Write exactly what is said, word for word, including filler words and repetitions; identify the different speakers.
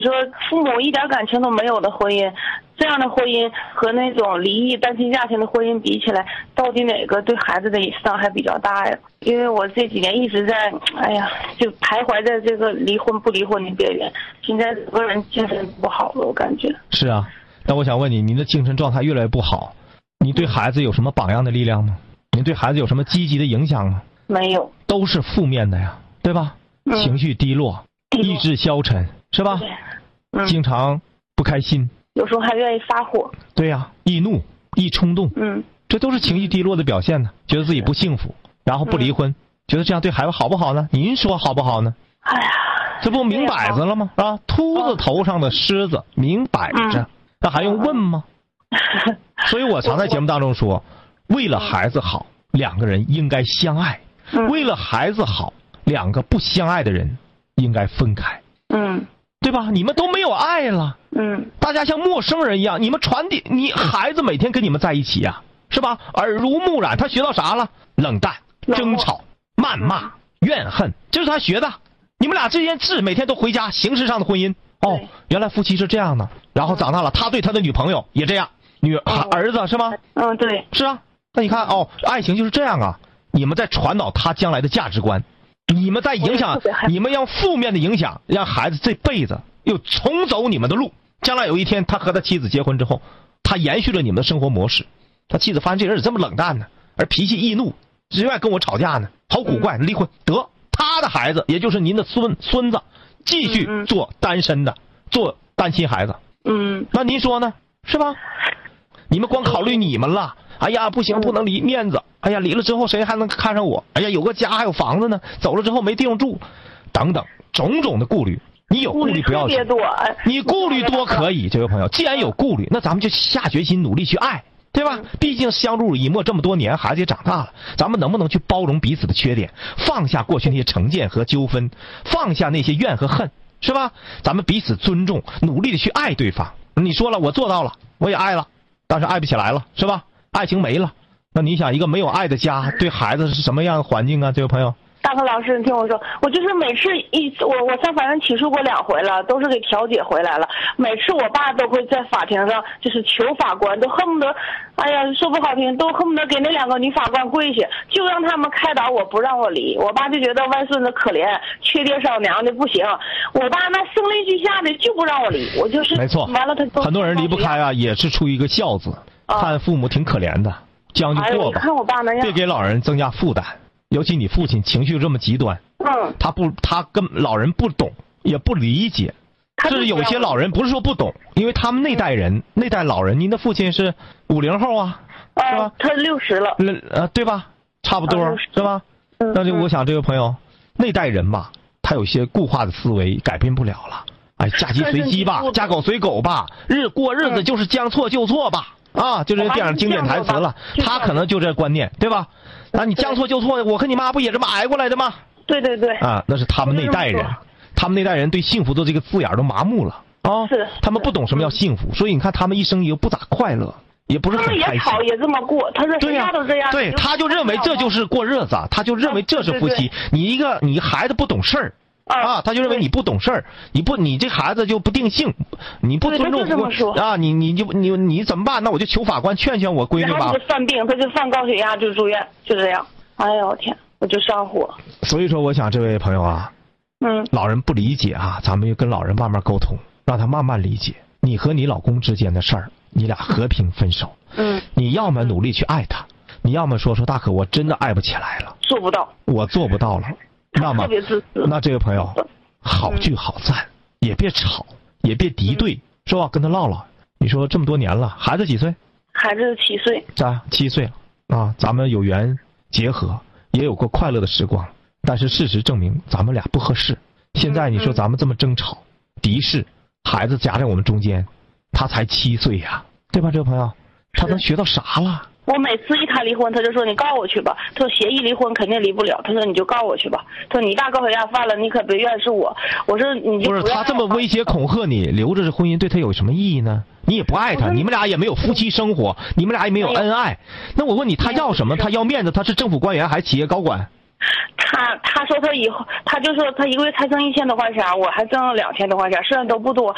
Speaker 1: 说父母一点感情都没有的婚姻，这样的婚姻和那种离异单亲家庭的婚姻比起来，到底哪个对孩子的伤害比较大呀？因为我这几年一直在，哎呀，就徘徊在这个离婚不离婚的边缘，现在整个人精神不好了，我感觉。
Speaker 2: 是啊，那我想问你，您的精神状态越来越不好，你对孩子有什么榜样的力量吗？您对孩子有什么积极的影响吗？
Speaker 1: 没有，
Speaker 2: 都是负面的呀，对吧？
Speaker 1: 嗯、
Speaker 2: 情绪低落，
Speaker 1: 低落
Speaker 2: 意志消沉，是吧？
Speaker 1: 嗯、
Speaker 2: 经常不开心，
Speaker 1: 有时候还愿意发火。
Speaker 2: 对呀、啊，易怒、易冲动，
Speaker 1: 嗯，
Speaker 2: 这都是情绪低落的表现呢。觉得自己不幸福，然后不离婚，嗯、觉得这样对孩子好不好呢？您说好不好呢？
Speaker 1: 哎呀，
Speaker 2: 这不明摆着了吗？啊，秃子头上的虱子，明摆着，那、嗯、还用问吗？嗯、所以我常在节目当中说，为了孩子好，两个人应该相爱；
Speaker 1: 嗯、
Speaker 2: 为了孩子好，两个不相爱的人应该分开。
Speaker 1: 嗯，
Speaker 2: 对吧？你们都没有爱了。
Speaker 1: 嗯，
Speaker 2: 大家像陌生人一样，你们传递，你孩子每天跟你们在一起呀、啊，是吧？耳濡目染，他学到啥了？冷淡、争吵、谩骂、怨恨，这是他学的。你们俩之间是每天都回家，形式上的婚姻。哦，原来夫妻是这样的。然后长大了，他对他的女朋友也这样，女儿、哦、儿子是吗？
Speaker 1: 嗯，对，
Speaker 2: 是啊。那你看哦，爱情就是这样啊。你们在传导他将来的价值观。你们在影响，你们要负面的影响，让孩子这辈子又重走你们的路。将来有一天，他和他妻子结婚之后，他延续了你们的生活模式。他妻子发现这人怎么这么冷淡呢？而脾气易怒，只愿跟我吵架呢，好古怪，离婚得他的孩子，也就是您的孙孙子，继续做单身的，做单亲孩子。
Speaker 1: 嗯，
Speaker 2: 那您说呢？是吧？你们光考虑你们了。哎呀，不行，不能离，面子。哎呀，离了之后谁还能看上我？哎呀，有个家还有房子呢，走了之后没地方住，等等种种的顾虑。你有顾虑不要紧，你顾虑多可以，这位朋友。既然有顾虑，那咱们就下决心努力去爱，对吧？毕竟相濡以沫这么多年，孩子也长大了，咱们能不能去包容彼此的缺点，放下过去那些成见和纠纷，放下那些怨和恨，是吧？咱们彼此尊重，努力的去爱对方。你说了，我做到了，我也爱了，但是爱不起来了，是吧？爱情没了，那你想一个没有爱的家对孩子是什么样的环境啊？这位朋友，
Speaker 1: 大鹏老师，你听我说，我就是每次一我我上法院起诉过两回了，都是给调解回来了。每次我爸都会在法庭上就是求法官，都恨不得，哎呀，说不好听，都恨不得给那两个女法官跪下，就让他们开导我，不让我离。我爸就觉得外孙子可怜，缺爹少娘的不行。我爸那声泪俱下的就不让我离，我就是
Speaker 2: 没错。
Speaker 1: 完了他都
Speaker 2: 很多人离不开啊，也是出于一个孝子。看父母挺可怜的，将就过吧，
Speaker 1: 看我爸那样，
Speaker 2: 别给老人增加负担。尤其你父亲情绪这么极端，
Speaker 1: 嗯，
Speaker 2: 他不，他跟老人不懂，也不理解。这是有些老人不是说不懂，因为他们那代人，那代老人，您的父亲是五零后啊，是吧？
Speaker 1: 他六十了，
Speaker 2: 呃，对吧？差不多是吧？那就我想这位朋友，那代人吧，他有些固化的思维改变不了了。哎，嫁鸡随鸡吧，嫁狗随狗吧，日过日子就是将错就错吧，啊，就这电影经典台词了。他可能就这观念，对吧？啊，你将错就错，我和你妈不也这么挨过来的吗？
Speaker 1: 对对对。
Speaker 2: 啊，那是他们那代人，他们那代人对幸福的这个字眼都麻木了啊。
Speaker 1: 是。
Speaker 2: 他们不懂什么叫幸福，所以你看他们一生也不咋快乐，也不是很开心。
Speaker 1: 他们也吵也这么过，他说谁家都这样。
Speaker 2: 对，他就认为这就是过日子，他就认为这是夫妻。你一个你孩子不懂事儿。啊，他就认为你不懂事儿，你不，你这孩子就不定性，你不尊重父啊，你你就你你怎么办？那我就求法官劝劝我闺女吧。
Speaker 1: 他就犯病，他就犯高血压，就住院，就这样。哎呀，我天，我就上火。
Speaker 2: 所以说，我想这位朋友啊，
Speaker 1: 嗯，
Speaker 2: 老人不理解啊，咱们就跟老人慢慢沟通，让他慢慢理解你和你老公之间的事儿，你俩和平分手。
Speaker 1: 嗯，
Speaker 2: 你要么努力去爱他，你要么说说大可我真的爱不起来了，
Speaker 1: 做不到，
Speaker 2: 我做不到了。那么，那这位朋友，好聚好散，也别吵，也别敌对，嗯、是吧？跟他唠唠。你说这么多年了，孩子几岁？
Speaker 1: 孩子七岁。
Speaker 2: 啊，七岁了啊！咱们有缘结合，也有过快乐的时光，但是事实证明咱们俩不合适。现在你说咱们这么争吵、敌视，孩子夹在我们中间，他才七岁呀，对吧？这位朋友，他能学到啥了？
Speaker 1: 我每次一谈离婚，他就说你告我去吧。他说协议离婚肯定离不了。他说你就告我去吧。他说你大高血压犯了，你可别怨是我。我说你就
Speaker 2: 不是他这么威胁恐吓你，留着这婚姻对他有什么意义呢？你也不爱他，你们俩也没有夫妻生活，你们俩也没有恩爱。那我问你，他要什么？他要面子？他是政府官员还是企业高管？
Speaker 1: 他他说他以后，他就说他一个月才挣一千多块钱，我还挣两千多块钱，虽然都不多，